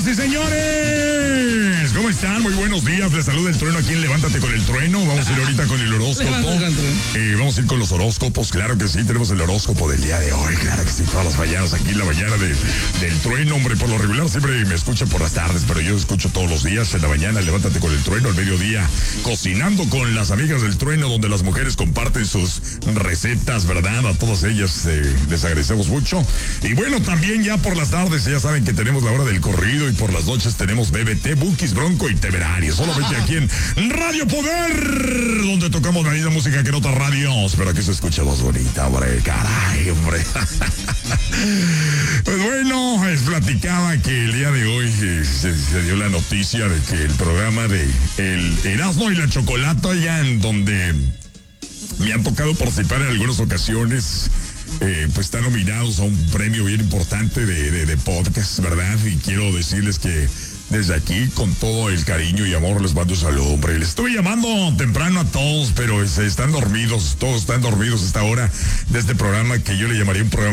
Señoras y señores, ¿cómo están? Muy buenos días. Les saluda el trueno aquí en Levántate con el Trueno. Vamos a ir ahorita con el horóscopo. Vamos a ir con los horóscopos, claro que sí. Tenemos el horóscopo del día de hoy, claro que sí. Todas las mañanas aquí en la mañana del Trueno. Hombre, por lo regular siempre me escuchan por las tardes, pero yo escucho todos los días. En la mañana, Levántate con el Trueno. Al mediodía, cocinando con las amigas del Trueno, donde las mujeres comparten sus recetas, ¿verdad? A todas ellas les agradecemos mucho. Y bueno, también ya por las tardes, ya saben que tenemos la hora del corrido, y por las noches tenemos BBT, Bukis, Bronco y Temerario. Solamente aquí en Radio Poder, donde tocamos la misma música que en otras radios, pero aquí se escucha más bonita, hombre. Caray, hombre. Pues bueno, les platicaba que el día de hoy se dio la noticia de que el programa de El Erasmo y la Chocolata, ya en donde me han tocado participar en algunas ocasiones, pues están nominados a un premio bien importante de podcast, ¿verdad? Y quiero decirles que desde aquí, con todo el cariño y amor, les mando un saludo, hombre. Les estoy llamando temprano a todos, pero están dormidos, todos están dormidos a esta hora de este programa, que yo le llamaría un programa